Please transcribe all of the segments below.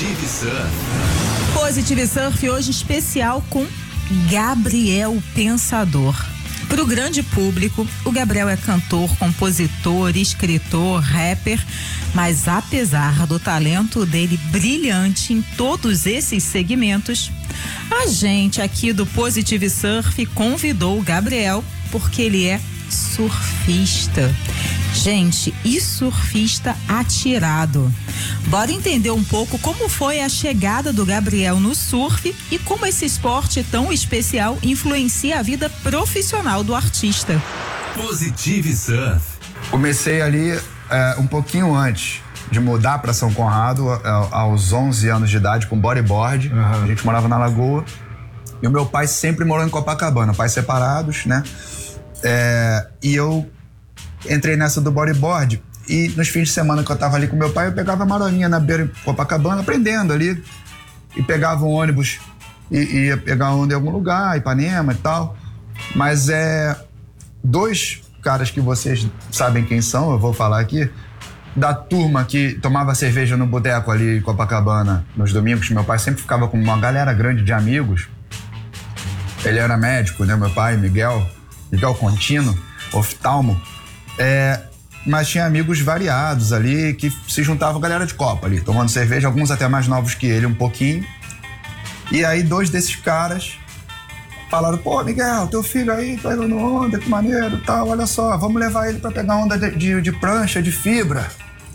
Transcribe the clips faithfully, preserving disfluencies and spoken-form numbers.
Positive Surf. Positive Surf hoje especial com Gabriel Pensador. Para o grande público, o Gabriel é cantor, compositor, escritor, rapper, mas apesar do talento dele brilhante em todos esses segmentos, a gente aqui do Positive Surf convidou o Gabriel porque ele é surfista. Gente, e surfista atirado. Bora entender um pouco como foi a chegada do Gabriel no surf e como esse esporte tão especial influencia a vida profissional do artista. Positive Surf. Comecei ali é, um pouquinho antes de mudar para São Conrado, aos onze anos de idade, com bodyboard. Uhum. A gente morava na Lagoa. E o meu pai sempre morou em Copacabana, pais separados, né? É, e eu entrei nessa do bodyboard e nos fins de semana que eu tava ali com meu pai, eu pegava a marolinha na beira de Copacabana, aprendendo ali, e pegava um ônibus e, e ia pegar onda em algum lugar, Ipanema e tal. Mas é dois caras que vocês sabem quem são, eu vou falar aqui, da turma que tomava cerveja no boteco ali em Copacabana nos domingos. Meu pai sempre ficava com uma galera grande de amigos. Ele era médico, né? Meu pai, Miguel, Miguel Contino, oftalmo. É, mas tinha amigos variados ali que se juntavam galera de copa ali, tomando cerveja, alguns até mais novos que ele um pouquinho. E aí dois desses caras falaram: pô, Miguel, teu filho aí pegando onda, que maneiro, tal, olha só, vamos levar ele pra pegar onda de, de, de prancha, de fibra.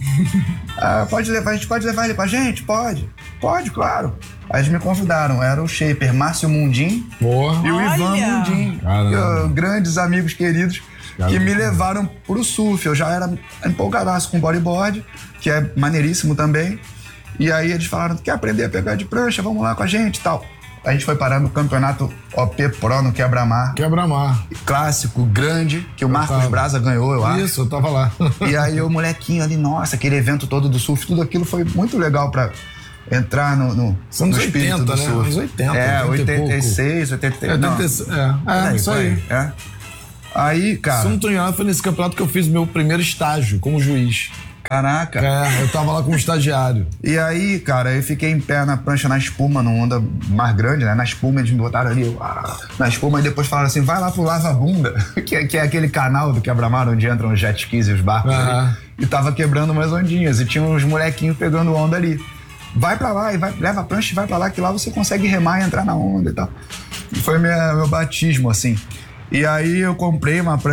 ah, pode levar, a gente pode levar ele pra gente? Pode, pode, claro. Aí eles me convidaram, era o shaper Márcio Mundim Boa. e o Olha. Ivan Mundim, que, grandes amigos queridos, que me levaram pro surf. Eu já era empolgadaço com bodyboard, que é maneiríssimo também. E aí eles falaram: quer aprender a pegar de prancha? Vamos lá com a gente e tal. A gente foi parar no campeonato O P Pro no Quebra-Mar. Quebra-Mar. Clássico, grande, que o Eu Marcos tava. Braza ganhou, eu acho. Isso, eu tava lá. E aí o molequinho ali, nossa, aquele evento todo do surf, tudo aquilo foi muito legal pra entrar no, no, São no anos espírito oitenta, do né? surf. Anos oitenta, É, oitenta e oitenta e seis, oitenta e seis. oitenta e seis, é, é, isso aí. É. Aí, cara... Se eu não tô enganado, foi nesse campeonato que eu fiz meu primeiro estágio como juiz. Caraca. É, eu tava lá como estagiário. E aí, cara, eu fiquei em pé na prancha, na espuma, numa onda mais grande, né? Na espuma, eles me botaram ali, ah, na espuma, e depois falaram assim: vai lá pro Lava Bunda, que, é, que é aquele canal do Quebra-Mar onde entram os jet skis e os barcos. Uhum. Ali, e tava quebrando umas ondinhas, e tinha uns molequinhos pegando onda ali. Vai pra lá, e vai, leva a prancha e vai pra lá, que lá você consegue remar e entrar na onda e tal. E foi minha, meu batismo, assim. E aí eu comprei uma prancha.